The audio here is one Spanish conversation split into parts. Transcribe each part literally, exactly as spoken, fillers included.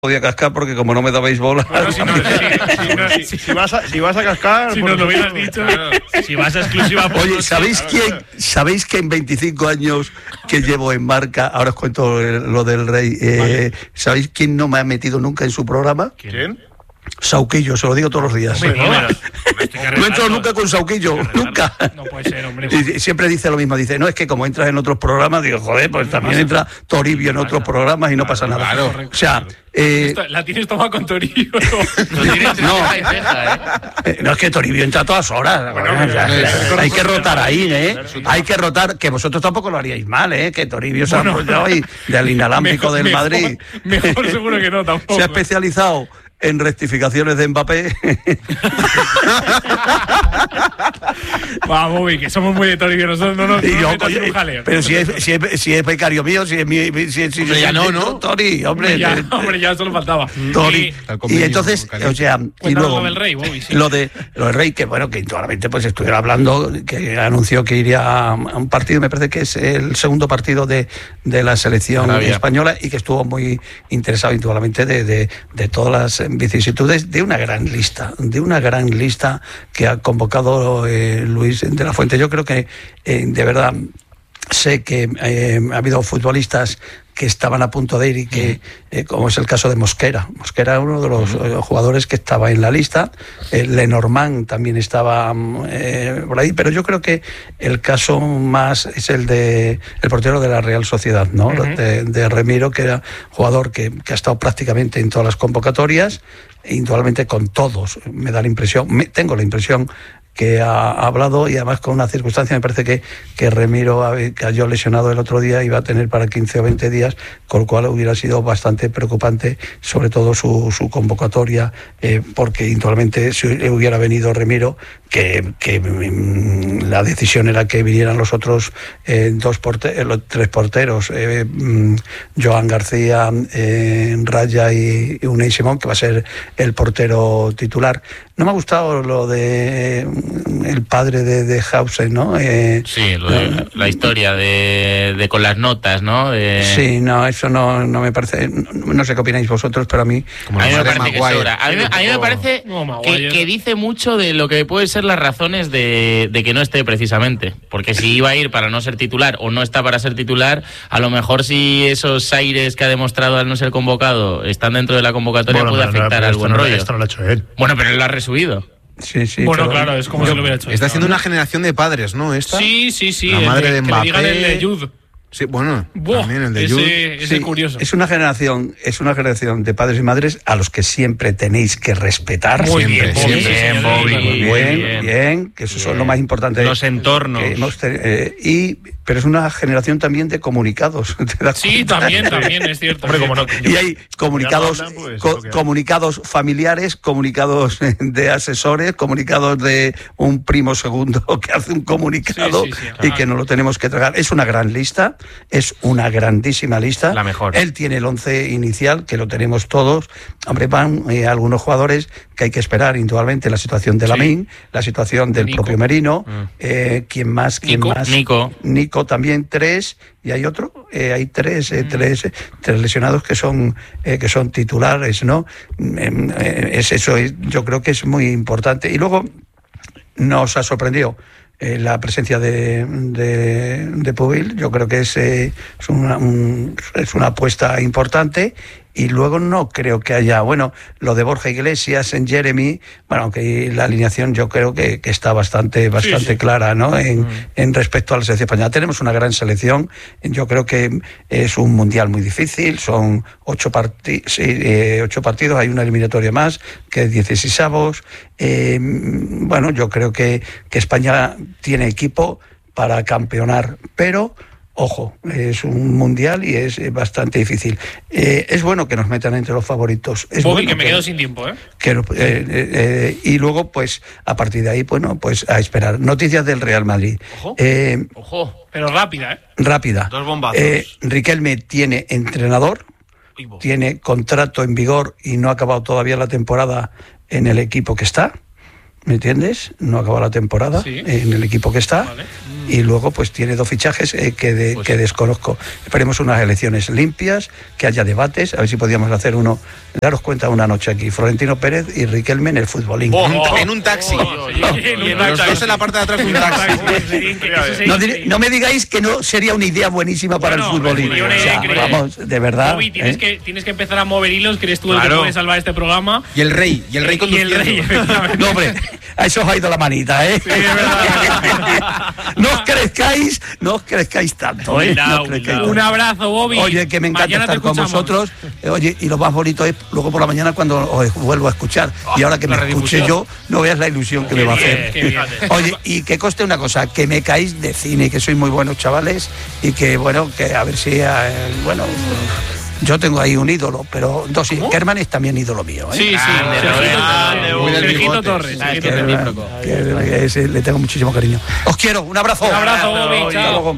podía cascar porque como no me dabais bola. Bueno, si, no, si, si, no, si, si, vas a, si vas a cascar, si nos lo hubieras dicho, si vas a exclusiva. Oye, ¿sabéis quién? ¿Sabéis que en veinticinco años que llevo en marca, ahora os cuento lo del Rey, eh, vale. ¿sabéis quién no me ha metido nunca en su programa? ¿Quién? Sauquillo, se lo digo todos los días. Hombre, no, no, no entro nunca con Sauquillo, nunca. No puede ser, hombre. Y siempre dice lo mismo, dice, no, es que como entras en otros programas, digo, joder, pues también entra Toribio en otros programas y no pasa nada. Claro. O sea, eh, la tienes tomada con Toribio. No, eh, no es que Toribio entra a todas horas. Bueno, bueno, o sea, no, hay que rotar ahí, ¿eh? Hay que rotar, que vosotros tampoco lo haríais mal, ¿eh? Que Toribio se ha apoyado ahí del inalámbrico mejor, del mejor, Madrid. Mejor seguro que no, tampoco. Se ha especializado en rectificaciones de Mbappé. Vamos, que somos muy de Toribio, nosotros no nos, no yo, nos oye, un jaleo. Pero si es, si, es, si es becario mío, si es mi... Si, si, hombre, si, ya si, no, ¿no? Tori, hombre. Ya, eh, hombre, ya solo faltaba. Tori. Y, y entonces, o sea... Y luego, lo del Rey, Bobby, sí. Lo, de, lo del Rey, que bueno, que indudablemente pues estuviera hablando, que anunció que iría a un partido, me parece que es el segundo partido de, de la selección Arabia. española, y que estuvo muy interesado indudablemente de, de, de todas las vicisitudes de una gran lista, de una gran lista que ha convocado eh, Luis de la Fuente. Yo creo que eh, de verdad sé que eh, ha habido futbolistas que estaban a punto de ir y que, eh, como es el caso de Mosquera. Mosquera era uno de los eh, jugadores que estaba en la lista. Eh, Lenormand también estaba eh, por ahí, pero yo creo que el caso más es el de el portero de la Real Sociedad, ¿no? Uh-huh. De, de Remiro, que era jugador que, que ha estado prácticamente en todas las convocatorias, e indudablemente con todos. Me da la impresión, me, tengo la impresión que ha hablado, y además con una circunstancia, me parece que, que Remiro cayó lesionado el otro día, iba a tener para quince o veinte días, con lo cual hubiera sido bastante preocupante, sobre todo su, su convocatoria, eh, porque indudablemente si hubiera venido Remiro, que, que mm, la decisión era que vinieran los otros eh, dos porteros, los tres porteros, eh, mm, Joan García, eh, Raya y, y Unai Simón, que va a ser el portero titular. No me ha gustado lo de eh, el padre de, de Hausen, ¿no? Eh, sí, lo de, eh, la historia de, de con las notas, ¿no? De... Sí, no, eso no, no me parece... No, no sé qué opináis vosotros, pero a mí... Como a mí me parece que sobra. A mí, a mí me parece no, que, que dice mucho de lo que pueden ser las razones de, de que no esté precisamente. Porque si iba a ir para no ser titular o no está para ser titular, a lo mejor si esos aires que ha demostrado al no ser convocado están dentro de la convocatoria, bueno, puede afectar no, al buen no, rollo. Esto no lo ha hecho él. Bueno, pero él lo ha resubido. Sí, sí, bueno, pero, claro, es como yo, si lo hubiera hecho. Está haciendo una generación de padres, ¿no? Esta. Sí, sí, sí. La madre de, de Mbappé. Que le digan el de Jude. Sí, bueno, Buah, también el de ese, Jude. Ese sí, curioso. Es una generación, es una generación de padres y madres a los que siempre tenéis que respetar. Muy siempre, bien, siempre. Bien, Bobby, muy bien, bien, bien, bien, que eso bien. Son lo más importante. Los entornos. Hemos, eh, y, pero es una generación también de comunicados. ¿Te das sí, cuenta? también, también, es cierto. Hombre, como no, y hay comunicados, hablan, pues, co comunicados familiares, comunicados de asesores, comunicados de un primo segundo que hace un comunicado sí, sí, sí, y que no lo tenemos que tragar. Es una gran lista, es una grandísima lista. La mejor. Él tiene el once inicial, que lo tenemos todos. Hombre, van eh, algunos jugadores que hay que esperar, indudablemente, la situación de Lamine, sí. la situación del Nico. propio Merino, mm. eh, ¿quién más? ¿Quién Nico. más? Nico. Nico también, tres, y hay otro, eh, hay tres, eh, mm. tres, eh, tres lesionados que son eh, que son titulares, ¿no? Eh, es eso, yo creo que es muy importante. Y luego nos ha sorprendido Eh, la presencia de, de, de Pubil. Yo creo que es, eh, es, una, un, es una apuesta importante, y luego no creo que haya, bueno, lo de Borja Iglesias en Jeremy, bueno, aunque la alineación yo creo que, que está bastante bastante sí, sí. clara, ¿no? En, mm. en respecto a la selección española. Tenemos una gran selección, yo creo que es un mundial muy difícil, son ocho, parti sí, eh, ocho partidos, hay una eliminatoria más, que es dieciseisavos, eh, bueno, yo creo que, que España tiene equipo para campeonar, pero ojo, es un mundial y es bastante difícil. Eh, es bueno que nos metan entre los favoritos. Es Bobby, bueno que me que, quedo sin tiempo, ¿eh? Que, eh, eh y luego, pues, a partir de ahí, bueno, pues a esperar. Noticias del Real Madrid. Ojo, eh, ojo, pero rápida, ¿eh? Rápida. Dos bombazos. Eh, Riquelme tiene entrenador, tiene contrato en vigor y no ha acabado todavía la temporada en el equipo que está. ¿me entiendes? No acaba la temporada sí. en el equipo que está. Vale. Y luego pues tiene dos fichajes eh, que, de, pues que desconozco. Esperemos unas elecciones limpias, que haya debates, a ver si podíamos hacer uno, daros cuenta una noche aquí, Florentino Pérez y Riquelme en el futbolín. Oh, oh, en un taxi. Oh, oh, oh, en un taxi. Los dos en la parte de atrás de un taxi. No, no me digáis que no sería una idea buenísima para bueno, el futbolín. O sea, vamos, de verdad. Bobby, tienes, ¿eh? que, tienes que empezar a mover hilos, que eres tú claro. el que puede salvar este programa. Y el rey, y el rey conduciendo. Y el rey, no, hombre, a eso os ha ido la manita, ¿eh? Sí, es verdad. No os crezcáis, no os crezcáis tanto, ¿eh? No, no, no. Un abrazo, Bobby. Oye, que me encanta mañana estar con vosotros. Oye, y lo más bonito es luego por la mañana cuando os vuelvo a escuchar. Oh, y ahora que me escuche yo, no veas la ilusión que qué me va bien, a hacer. Bien. Oye, y que conste una cosa, que me caéis de cine, que sois muy buenos chavales y que, bueno, que a ver si, eh, bueno... Yo tengo ahí un ídolo, pero dos sí, Kerman es también ídolo mío, ¿eh? Sí, sí, ah, Sergito Torres. Le tengo muchísimo cariño. Os quiero, un abrazo. Un abrazo, Bobby, chao.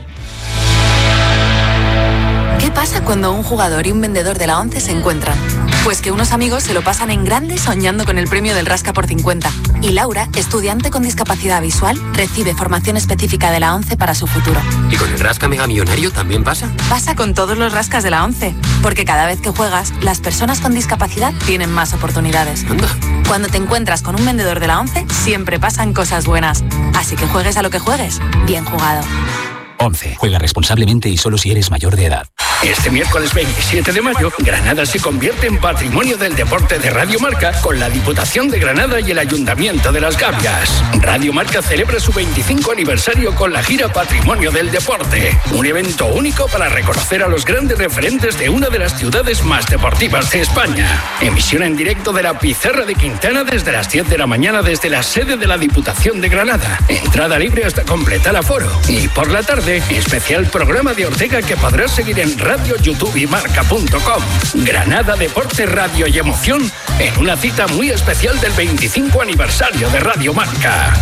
¿Qué pasa cuando un jugador y un vendedor de la ONCE se encuentran? Pues que unos amigos se lo pasan en grande soñando con el premio del Rasca por cincuenta. Y Laura, estudiante con discapacidad visual, recibe formación específica de la ONCE para su futuro. ¿Y con el Rasca Mega Millonario también pasa? Pasa con todos los rascas de la ONCE. Porque cada vez que juegas, las personas con discapacidad tienen más oportunidades. Anda. Cuando te encuentras con un vendedor de la ONCE, siempre pasan cosas buenas. Así que juegues a lo que juegues, bien jugado. ONCE. Juega responsablemente y solo si eres mayor de edad. Este miércoles veintisiete de mayo, Granada se convierte en Patrimonio del Deporte de Radio Marca con la Diputación de Granada y el Ayuntamiento de Las Gavias. Radio Marca celebra su veinticinco aniversario con la gira Patrimonio del Deporte, un evento único para reconocer a los grandes referentes de una de las ciudades más deportivas de España. Emisión en directo de la Pizarra de Quintana desde las diez de la mañana desde la sede de la Diputación de Granada. Entrada libre hasta completar aforo. Y por la tarde, especial programa de Ortega que podrás seguir en Radio, YouTube y Marca punto com. Granada, deporte, radio y emoción en una cita muy especial del veinticinco aniversario de Radio Marca.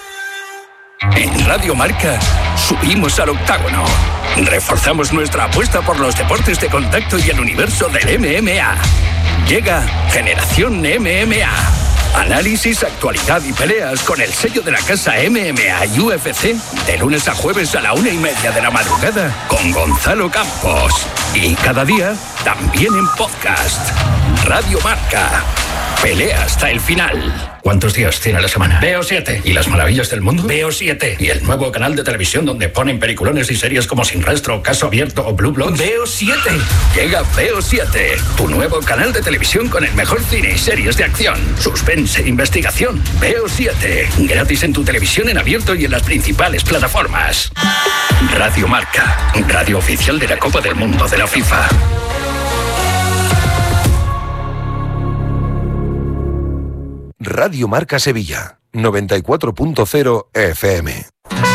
En Radio Marca subimos al octágono. Reforzamos nuestra apuesta por los deportes de contacto y el universo del M M A. Llega Generación M M A. Análisis, actualidad y peleas con el sello de la casa M M A y U F C de lunes a jueves a la una y media de la madrugada con Gonzalo Campos. Y cada día también en podcast. Radio Marca. Pelea hasta el final. ¿Cuántos días tiene la semana? B O siete. ¿Y las maravillas del mundo? B O siete. ¿Y el nuevo canal de televisión donde ponen peliculones y series como Sin Rastro, Caso Abierto o Blue Bloods? B O siete. Llega B O siete, tu nuevo canal de televisión con el mejor cine y series de acción, suspense e investigación. B O siete. Gratis en tu televisión en abierto y en las principales plataformas. Radio Marca. Radio oficial de la Copa del Mundo de la FIFA. Radio Marca Sevilla, noventa y cuatro punto cero F M.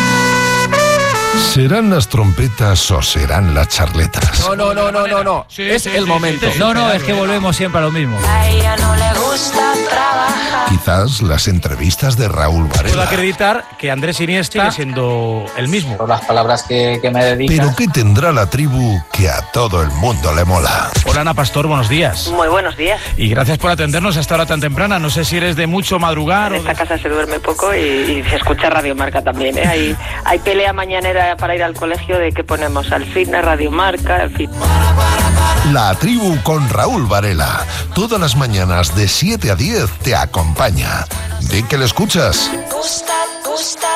¿Serán las trompetas o serán las charletas? No, no, no, no, no, no. Sí, es sí, el sí, momento. Sí, no, no, es que volvemos siempre a lo mismo. A ella no le gusta trabajar. Quizás las entrevistas de Raúl Varela. Puedo acreditar que Andrés Iniesta sigue siendo el mismo. Por las palabras que, que me dedican. Pero ¿qué tendrá la tribu que a todo el mundo le mola? Hola, Ana Pastor, buenos días. Muy buenos días. Y gracias por atendernos a esta hora tan temprana. No sé si eres de mucho madrugar. En o esta de... casa se duerme poco y, y se escucha Radio Marca también, ¿eh? Hay, hay pelea mañanera para ir al colegio de que ponemos al fitness, Radio Marca, en fin. La tribu con Raúl Varela. Todas las mañanas de siete a diez te acompaña. Di que le escuchas. Gusta, gusta.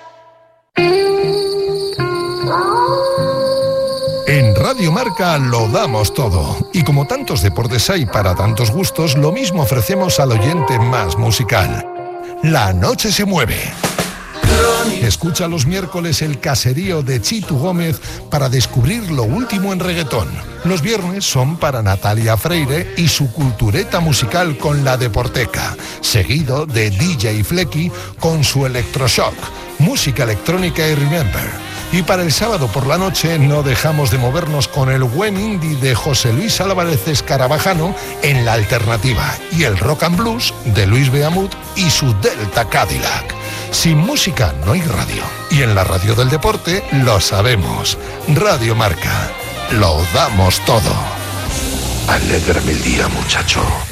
En Radio Marca lo damos todo. Y como tantos deportes hay para tantos gustos, lo mismo ofrecemos al oyente más musical. La noche se mueve. Escucha los miércoles el caserío de Chitu Gómez para descubrir lo último en reggaetón. Los viernes son para Natalia Freire y su cultureta musical con La Deporteca, seguido de D J Flecky con su Electroshock, música electrónica y Remember. Y para el sábado por la noche no dejamos de movernos con el buen indie de José Luis Álvarez Escarabajano en La Alternativa y el rock and blues de Luis Beamut y su Delta Cadillac. Sin música no hay radio. Y en la radio del deporte lo sabemos. Radio Marca. Lo damos todo. Alégrame el día, muchacho.